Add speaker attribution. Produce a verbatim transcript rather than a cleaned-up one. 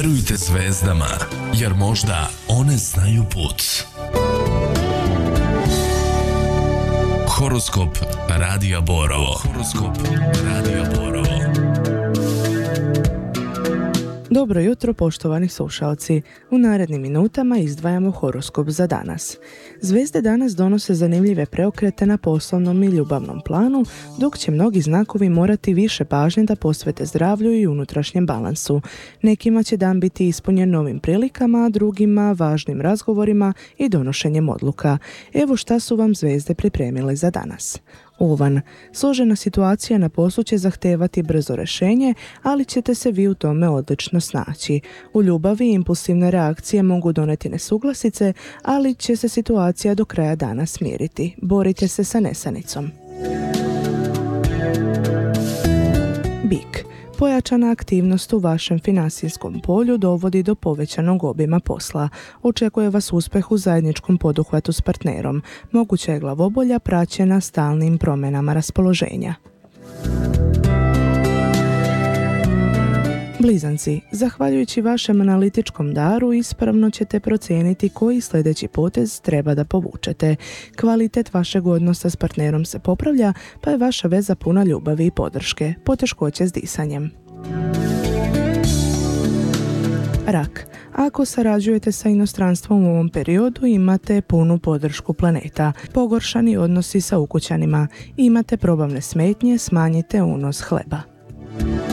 Speaker 1: Verujte zvezdama, jer možda one znaju put. Horoskop Radija Borovo. Horoskop Radija Borovo.
Speaker 2: Dobro jutro, poštovani slušalci. U narednim minutama izdvajamo horoskop za danas. Zvezde danas donose zanimljive preokrete na poslovnom i ljubavnom planu, dok će mnogi znakovi morati više pažnje da posvete zdravlju i unutrašnjem balansu. Nekima će dan biti ispunjen novim prilikama, a drugima važnim razgovorima i donošenjem odluka. Evo šta su vam zvezde pripremile za danas. Ovan, složena situacija na poslu će zahtevati brzo rješenje, ali ćete se vi u tome odlično snaći. U ljubavi impulsivne reakcije mogu doneti nesuglasice, ali će se situacija do kraja dana smiriti. Borite se sa nesanicom. Bik. Pojačana aktivnost u vašem financijskom polju dovodi do povećanog obima posla. Očekuje vas uspjeh u zajedničkom poduhvatu s partnerom. Moguća je glavobolja praćena stalnim promjenama raspoloženja. Blizanci, zahvaljujući vašem analitičkom daru ispravno ćete procijeniti koji sljedeći potez treba da povučete. Kvalitet vašeg odnosa s partnerom se popravlja, pa je vaša veza puna ljubavi i podrške. Poteškoće s disanjem. Rak. Ako sarađujete sa inostranstvom u ovom periodu, imate punu podršku planeta. Pogoršani odnosi sa ukućanima. Imate probavne smetnje, smanjite unos hleba.